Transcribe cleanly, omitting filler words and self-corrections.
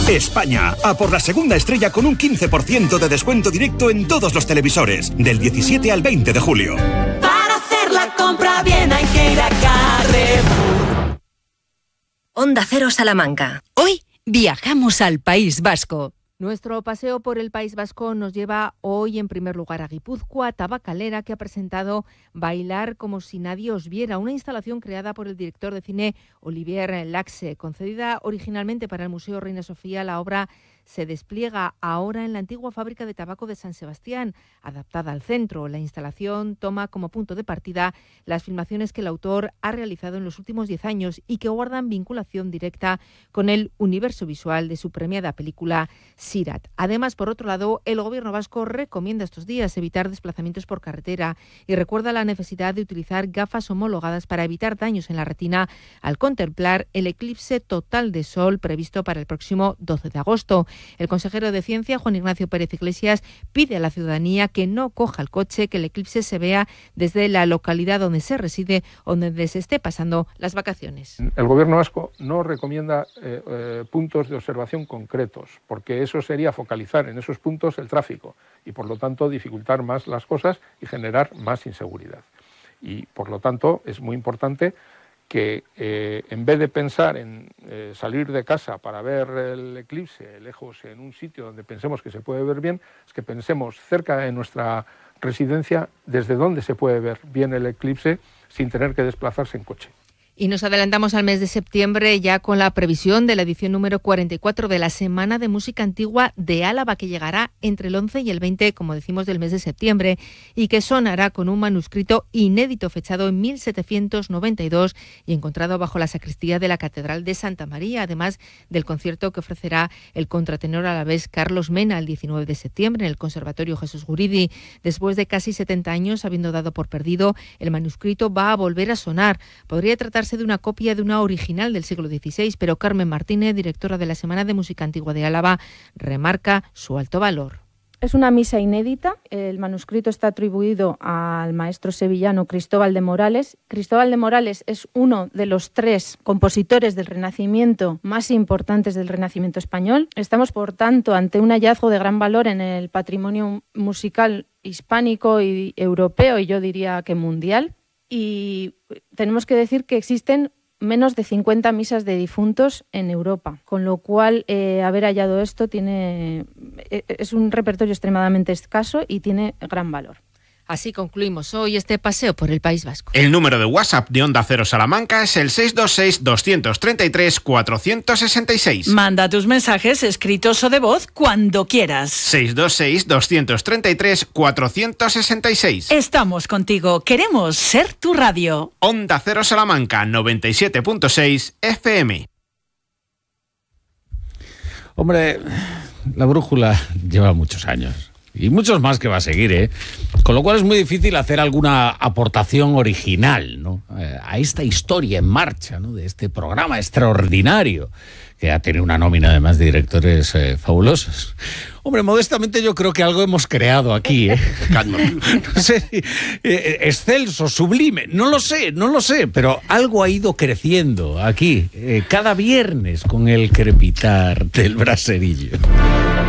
España, a por la segunda estrella con un 15% de descuento directo en todos los televisores, del 17 al 20 de julio. Para hacer la compra bien hay que ir a Carrefour. Onda Cero Salamanca. Hoy viajamos al País Vasco. Nuestro paseo por el País Vasco nos lleva hoy en primer lugar a Guipúzcoa, Tabacalera, que ha presentado Bailar como si nadie os viera, una instalación creada por el director de cine Olivier Laxe. Concedida originalmente para el Museo Reina Sofía, la obra se despliega ahora en la antigua fábrica de tabaco de San Sebastián, adaptada al centro. La instalación toma como punto de partida las filmaciones que el autor ha realizado en los últimos 10 años y que guardan vinculación directa con el universo visual de su premiada película Sirat. Además, por otro lado, el Gobierno vasco recomienda estos días evitar desplazamientos por carretera y recuerda la necesidad de utilizar gafas homologadas para evitar daños en la retina al contemplar el eclipse total de sol previsto para el próximo 12 de agosto. El consejero de Ciencia, Juan Ignacio Pérez Iglesias, pide a la ciudadanía que no coja el coche, que el eclipse se vea desde la localidad donde se reside o donde se esté pasando las vacaciones. El Gobierno vasco no recomienda puntos de observación concretos, porque eso sería focalizar en esos puntos el tráfico y, por lo tanto, dificultar más las cosas y generar más inseguridad. Y, por lo tanto, es muy importante que en vez de pensar en salir de casa para ver el eclipse lejos en un sitio donde pensemos que se puede ver bien, es que pensemos cerca de nuestra residencia desde donde se puede ver bien el eclipse sin tener que desplazarse en coche. Y nos adelantamos al mes de septiembre ya con la previsión de la edición número 44 de la Semana de Música Antigua de Álava, que llegará entre el 11 y el 20, como decimos, del mes de septiembre, y que sonará con un manuscrito inédito fechado en 1792 y encontrado bajo la sacristía de la Catedral de Santa María, además del concierto que ofrecerá el contratenor alavés Carlos Mena el 19 de septiembre en el Conservatorio Jesús Guridi. Después de casi 70 años, habiendo dado por perdido, el manuscrito va a volver a sonar. Podría tratarse de una copia de una original del siglo XVI, pero Carmen Martínez, directora de la Semana de Música Antigua de Álava, remarca su alto valor. Es una misa inédita. El manuscrito está atribuido al maestro sevillano Cristóbal de Morales. Cristóbal de Morales es uno de los 3 compositores del Renacimiento más importantes del Renacimiento español. Estamos, por tanto, ante un hallazgo de gran valor en el patrimonio musical hispánico y europeo, y yo diría que mundial. Y tenemos que decir que existen menos de 50 misas de difuntos en Europa, con lo cual haber hallado esto es un repertorio extremadamente escaso y tiene gran valor. Así concluimos hoy este paseo por el País Vasco. El número de WhatsApp de Onda Cero Salamanca es el 626-233-466. Manda tus mensajes escritos o de voz cuando quieras. 626-233-466. Estamos contigo, queremos ser tu radio. Onda Cero Salamanca 97.6 FM. Hombre, la brújula lleva muchos años. Y muchos más que va a seguir, ¿eh? Con lo cual es muy difícil hacer alguna aportación original, ¿no? A esta historia en marcha, ¿no? De este programa extraordinario que ha tenido una nómina además de directores fabulosos. Hombre, modestamente yo creo que algo hemos creado aquí, ¿eh? No sé, excelso, sublime, no lo sé, pero algo ha ido creciendo aquí, cada viernes con el crepitar del braserillo.